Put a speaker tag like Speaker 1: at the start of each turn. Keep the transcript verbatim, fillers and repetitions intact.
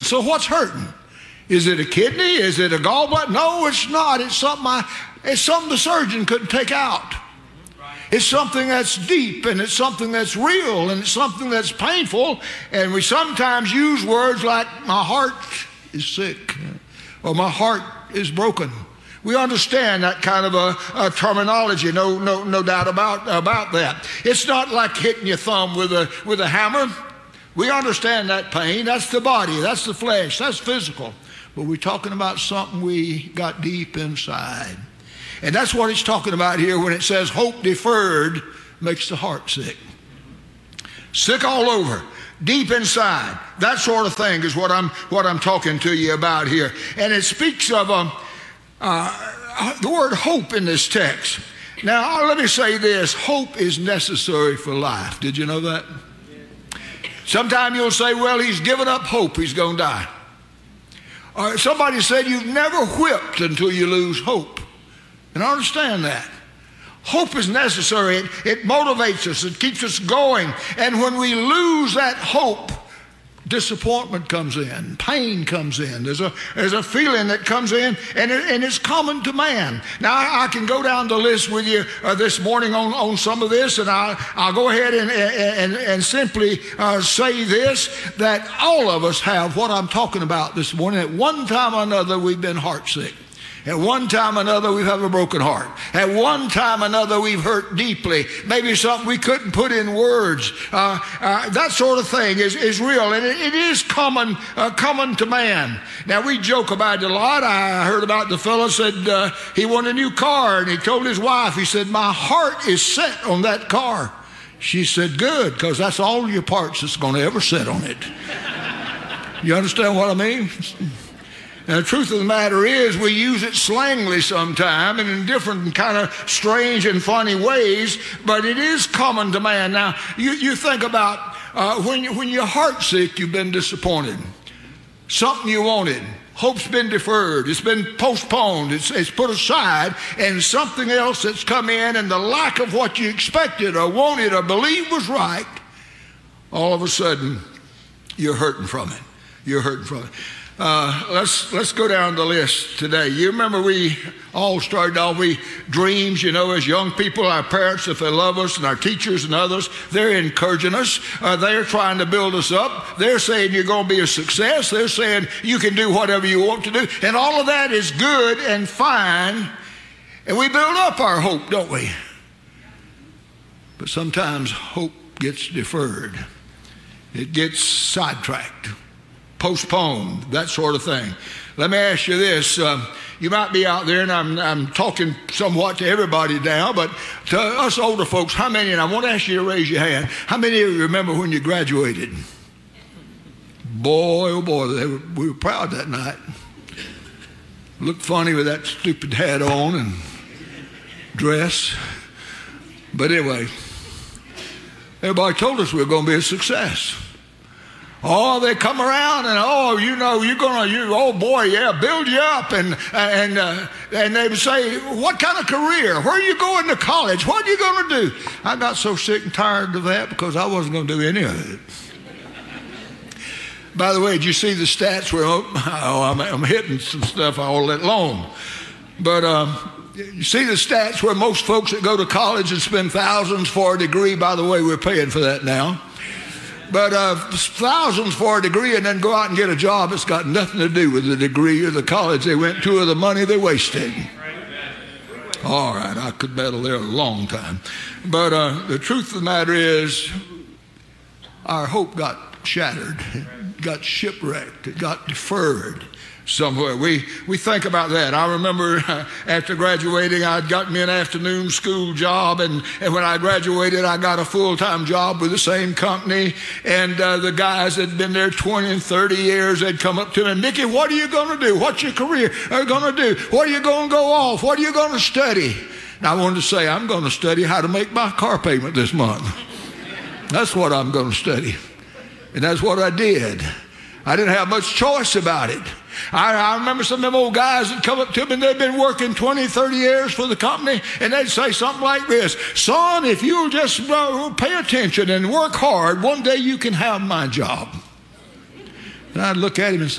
Speaker 1: So what's hurting? Is it a kidney? Is it a gallbladder? No, it's not. It's something, I, it's something the surgeon couldn't take out. It's something that's deep, and it's something that's real, and it's something that's painful. And we sometimes use words like, my heart is sick, or my heart is broken. We understand that kind of a, a terminology, no, no, no doubt about, about that. It's not like hitting your thumb with a, with a hammer. We understand that pain. That's the body, that's the flesh, that's physical. But we're talking about something we got deep inside. And that's what it's talking about here when it says hope deferred makes the heart sick. Sick all over, deep inside. That sort of thing is what I'm, what I'm talking to you about here. And it speaks of um, uh, the word hope in this text. Now, let me say this. Hope is necessary for life. Did you know that? Sometime you'll say, well, he's given up hope. He's going to die. Or somebody said, you've never whipped until you lose hope. And I understand that. Hope is necessary. It, it motivates us. It keeps us going. And when we lose that hope, disappointment comes in. Pain comes in. There's a, there's a feeling that comes in, and, it, and it's common to man. Now, I, I can go down the list with you uh, this morning on, on some of this, and I'll, I'll go ahead and, and, and simply uh, say this, that all of us have what I'm talking about this morning. At one time or another, we've been heartsick. At one time or another, we've had a broken heart. At one time or another, we've hurt deeply. Maybe something we couldn't put in words. Uh, uh, that sort of thing is, is real, and it, it is common, uh, common to man. Now, we joke about it a lot. I heard about the fellow said uh, he wanted a new car, and he told his wife, he said, my heart is set on that car. She said, good, because that's all your parts that's going to ever sit on it. You understand what I mean? Now, the truth of the matter is we use it slangily sometime and in different kind of strange and funny ways, but it is common to man. Now, you, you think about uh, when, you, when you're heartsick, you've been disappointed. Something you wanted. Hope's been deferred. It's been postponed. It's, it's put aside, and something else that's come in, and the lack of what you expected or wanted or believed was right, all of a sudden, you're hurting from it. You're hurting from it. Uh, let's let's go down the list today. You remember we all started off with dreams, you know, as young people. Our parents, if they love us, and our teachers and others, they're encouraging us. Uh, they're trying to build us up. They're saying you're going to be a success. They're saying you can do whatever you want to do. And all of that is good and fine. And we build up our hope, don't we? But sometimes hope gets deferred. It gets sidetracked, postponed, that sort of thing. Let me ask you this. Uh, you might be out there, and I'm, I'm talking somewhat to everybody now, but to us older folks, how many, and I want to ask you to raise your hand, how many of you remember when you graduated? Boy, oh boy, they were, we were proud that night. Looked funny with that stupid hat on and dress. But anyway, everybody told us we were going to be a success. Oh, they come around and, oh, you know, you're going to, you, oh boy, yeah, build you up. And and uh, and they would say, what kind of career? Where are you going to college? What are you going to do? I got so sick and tired of that because I wasn't going to do any of it. By the way, did you see the stats where, oh, I'm, I'm hitting some stuff all that long. But um, you see the stats where most folks that go to college and spend thousands for a degree, by the way, we're paying for that now. But uh, thousands for a degree and then go out and get a job. It's got nothing to do with the degree or the college they went to or the money they wasted. All right, I could battle there a long time. But uh, the truth of the matter is our hope got shattered. It got shipwrecked. It got deferred somewhere. We we think about that. I remember uh, after graduating, I'd gotten me an afternoon school job, and, and when I graduated, I got a full-time job with the same company, and uh, the guys that had been there twenty and thirty years, they'd come up to me, Mickey, what are you going to do? What's your career going to do? What are you going to go off? What are you going to study? And I wanted to say, I'm going to study how to make my car payment this month. That's what I'm going to study. And that's what I did. I didn't have much choice about it. I, I remember some of them old guys that come up to me and they've been working twenty, thirty years for the company, and they'd say something like this, son, if you'll just uh, pay attention and work hard, one day you can have my job. And I'd look at him and say,